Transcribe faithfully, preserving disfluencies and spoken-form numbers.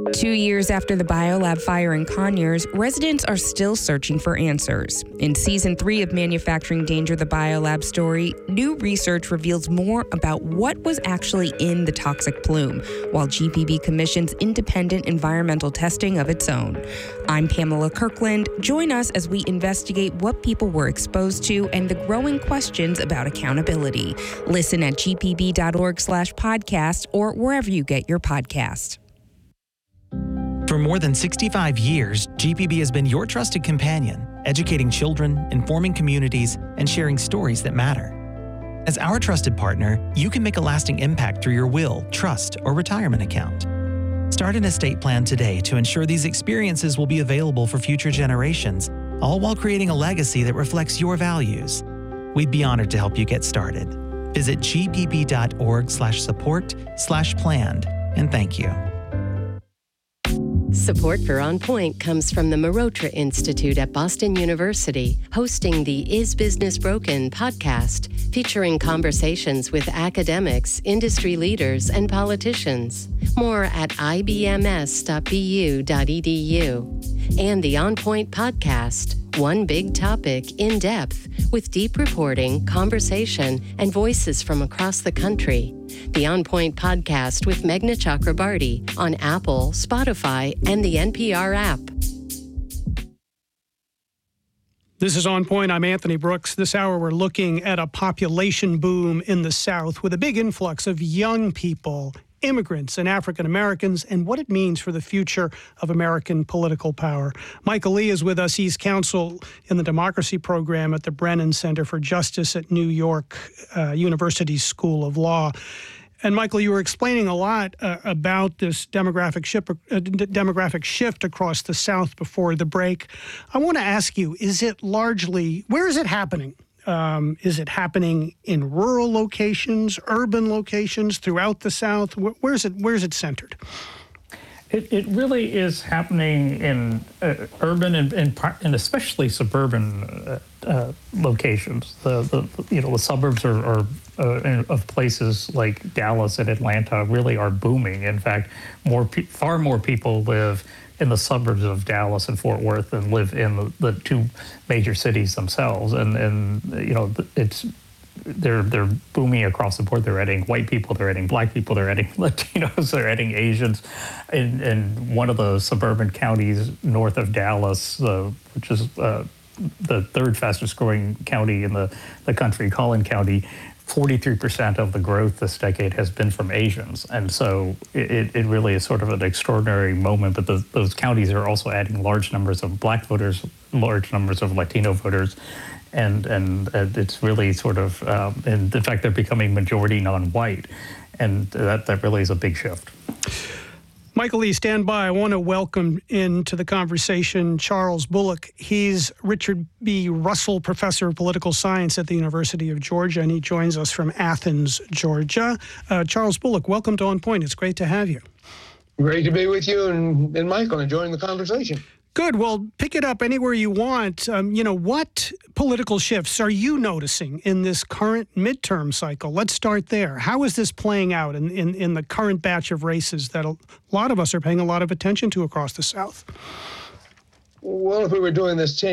Two years after the biolab fire in Conyers, residents are still searching for answers. In season three of Manufacturing Danger: The Biolab Story, new research reveals more about what was actually in the toxic plume, while G P B commissions independent environmental testing of its own. I'm Pamela Kirkland. Join us as we investigate what people were exposed to and the growing questions about accountability. Listen at g p b dot org slash podcast or wherever you get your podcast. For more than sixty-five years, G P B has been your trusted companion, educating children, informing communities, and sharing stories that matter. As our trusted partner, you can make a lasting impact through your will, trust, or retirement account. Start an estate plan today to ensure these experiences will be available for future generations, all while creating a legacy that reflects your values. We'd be honored to help you get started. Visit g p b dot org slash support slash planned, and thank you. Support for On Point comes from the Marotra Institute at Boston University, hosting the Is Business Broken podcast, featuring conversations with academics, industry leaders, and politicians. More at i b m s dot b u dot e d u. And the On Point podcast, one big topic in depth, with deep reporting, conversation, and voices from across the country. The On Point podcast with Meghna Chakrabarti on Apple, Spotify, and the N P R app. This is On Point. I'm Anthony Brooks. This hour we're looking at a population boom in the South with a big influx of young people, immigrants and African Americans, and what it means for the future of American political power. Michael Lee is with us. He's counsel in the Democracy Program at the Brennan Center for Justice at New York uh, University School of Law. And Michael, you were explaining a lot uh, about this demographic shift, uh, d- demographic shift across the South before the break. I want to ask you, is it largely, where is it happening? Um, is it happening in rural locations, urban locations throughout the South? Where, where's it? Where's it centered? It, it really is happening in uh, urban and, and and especially suburban uh, uh, locations. The, the you know the suburbs are, are uh, of places like Dallas and Atlanta really are booming. In fact, more pe- far more people live in the suburbs of Dallas and Fort Worth than live in the, the two major cities themselves. And and you know it's. They're they're booming across the board. They're adding white people, they're adding black people, they're adding Latinos, they're adding Asians. In, in one of the suburban counties north of Dallas, uh, which is uh, the third fastest growing county in the, the country, Collin County, forty-three percent of the growth this decade has been from Asians. And so it, it really is sort of an extraordinary moment. But the, those counties are also adding large numbers of black voters, large numbers of Latino voters. And and it's really sort of, um, and in fact, they're becoming majority non-white. And that, that really is a big shift. Michael Lee, stand by. I want to welcome into the conversation Charles Bullock. He's Richard B. Russell Professor of Political Science at the University of Georgia, and he joins us from Athens, Georgia. Uh, Charles Bullock, welcome to On Point. It's great to have you. Great to be with you and, and Michael, enjoying the conversation. Good. Well, pick it up anywhere you want. Um, you know, what political shifts are you noticing in this current midterm cycle? Let's start there. How is this playing out in, in, in the current batch of races that a lot of us are paying a lot of attention to across the South? Well, if we were doing this ten